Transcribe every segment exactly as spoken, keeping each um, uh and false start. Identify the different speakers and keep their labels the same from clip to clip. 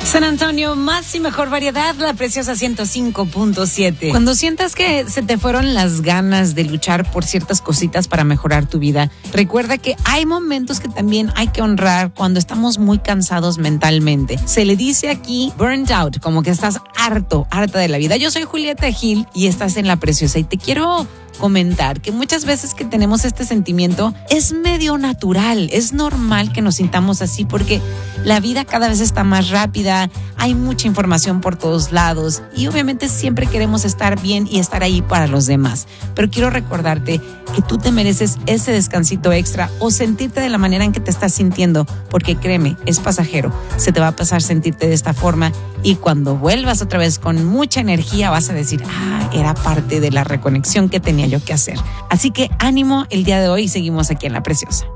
Speaker 1: San Antonio, más y mejor variedad, La Preciosa ciento cinco punto siete. Cuando sientas que se te fueron las ganas de luchar por ciertas cositas para mejorar tu vida, recuerda que hay momentos que también hay que honrar cuando estamos muy cansados mentalmente. Se le dice aquí burnt out, como que estás harto, harta de la vida. Yo soy Julieta Gil y estás en La Preciosa y te quiero comentar que muchas veces que tenemos este sentimiento es medio natural, es normal que nos sintamos así porque la vida cada vez está más rápida, hay mucha información por todos lados y obviamente siempre queremos estar bien y estar ahí para los demás, pero quiero recordarte que tú te mereces ese descansito extra o sentirte de la manera en que te estás sintiendo, porque créeme, es pasajero, se te va a pasar sentirte de esta forma y cuando vuelvas otra vez con mucha energía vas a decir, ah, era parte de la reconexión que tenía yo que hacer. Así que ánimo el día de hoy y seguimos aquí en La Preciosa.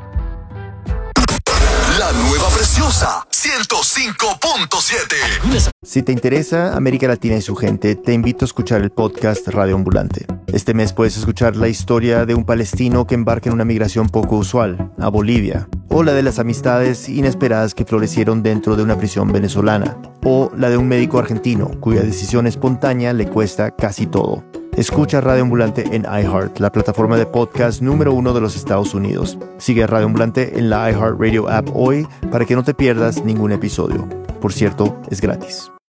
Speaker 2: La nueva Preciosa ciento cinco punto siete.
Speaker 3: Si te interesa América Latina y su gente, te invito a escuchar el podcast Radio Ambulante. Este mes puedes escuchar la historia de un palestino que embarca en una migración poco usual, a Bolivia, o la de las amistades inesperadas que florecieron dentro de una prisión venezolana, o la de un médico argentino cuya decisión espontánea le cuesta casi todo. Escucha Radio Ambulante en iHeart, la plataforma de podcast número uno de los Estados Unidos. Sigue a Radio Ambulante en la iHeartRadio app hoy para que no te pierdas ningún episodio. Por cierto, es gratis.